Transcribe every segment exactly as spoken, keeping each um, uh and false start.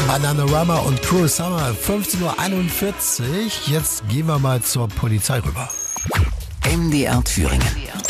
Bananarama und Cruel Summer, fünfzehn Uhr einundvierzig. Jetzt gehen wir mal zur Polizei rüber. M D R Thüringen.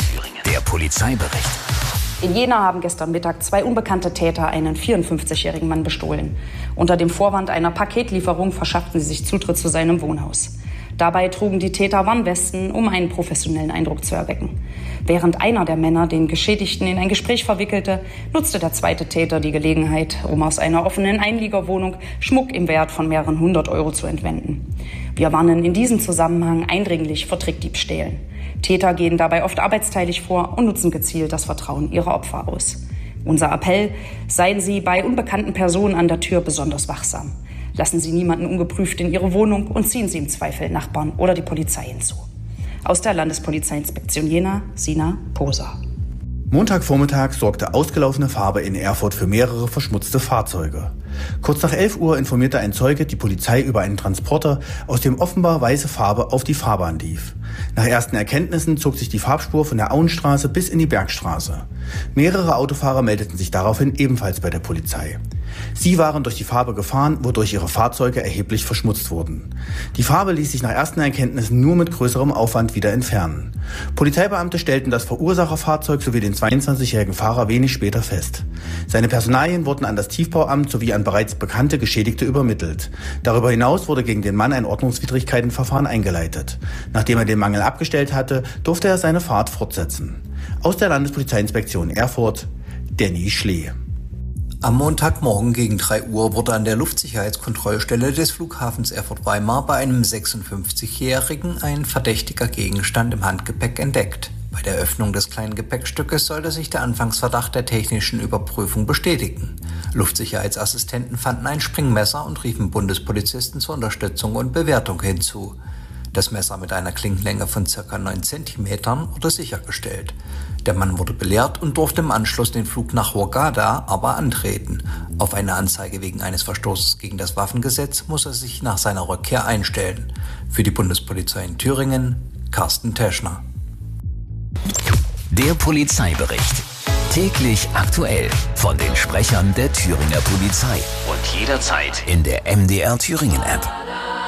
Der Polizeibericht. In Jena haben gestern Mittag zwei unbekannte Täter einen vierundfünfzigjährigen Mann bestohlen. Unter dem Vorwand einer Paketlieferung verschafften sie sich Zutritt zu seinem Wohnhaus. Dabei trugen die Täter Warnwesten, um einen professionellen Eindruck zu erwecken. Während einer der Männer den Geschädigten in ein Gespräch verwickelte, nutzte der zweite Täter die Gelegenheit, um aus einer offenen Einliegerwohnung Schmuck im Wert von mehreren hundert Euro zu entwenden. Wir warnen in diesem Zusammenhang eindringlich vor Trickdiebstählen. Täter gehen dabei oft arbeitsteilig vor und nutzen gezielt das Vertrauen ihrer Opfer aus. Unser Appell: Seien Sie bei unbekannten Personen an der Tür besonders wachsam. Lassen Sie niemanden ungeprüft in Ihre Wohnung und ziehen Sie im Zweifel Nachbarn oder die Polizei hinzu. Aus der Landespolizeiinspektion Jena, Sina Poser. Montagvormittag sorgte ausgelaufene Farbe in Erfurt für mehrere verschmutzte Fahrzeuge. Kurz nach elf Uhr informierte ein Zeuge die Polizei über einen Transporter, aus dem offenbar weiße Farbe auf die Fahrbahn lief. Nach ersten Erkenntnissen zog sich die Farbspur von der Auenstraße bis in die Bergstraße. Mehrere Autofahrer meldeten sich daraufhin ebenfalls bei der Polizei. Sie waren durch die Farbe gefahren, wodurch ihre Fahrzeuge erheblich verschmutzt wurden. Die Farbe ließ sich nach ersten Erkenntnissen nur mit größerem Aufwand wieder entfernen. Polizeibeamte stellten das Verursacherfahrzeug sowie den zweiundzwanzigjährigen Fahrer wenig später fest. Seine Personalien wurden an das Tiefbauamt sowie an bereits bekannte Geschädigte übermittelt. Darüber hinaus wurde gegen den Mann ein Ordnungswidrigkeitenverfahren eingeleitet. Nachdem er den Mangel abgestellt hatte, durfte er seine Fahrt fortsetzen. Aus der Landespolizeiinspektion Erfurt, Danny Schlee. Am Montagmorgen gegen drei Uhr wurde an der Luftsicherheitskontrollstelle des Flughafens Erfurt-Weimar bei einem sechsundfünfzigjährigen ein verdächtiger Gegenstand im Handgepäck entdeckt. Bei der Öffnung des kleinen Gepäckstückes sollte sich der Anfangsverdacht der technischen Überprüfung bestätigen. Luftsicherheitsassistenten fanden ein Springmesser und riefen Bundespolizisten zur Unterstützung und Bewertung hinzu. Das Messer mit einer Klingenlänge von ca. neun Zentimetern wurde sichergestellt. Der Mann wurde belehrt und durfte im Anschluss den Flug nach Hurghada aber antreten. Auf eine Anzeige wegen eines Verstoßes gegen das Waffengesetz muss er sich nach seiner Rückkehr einstellen. Für die Bundespolizei in Thüringen, Carsten Teschner. Der Polizeibericht. Täglich aktuell von den Sprechern der Thüringer Polizei. Und jederzeit in der M D R Thüringen App.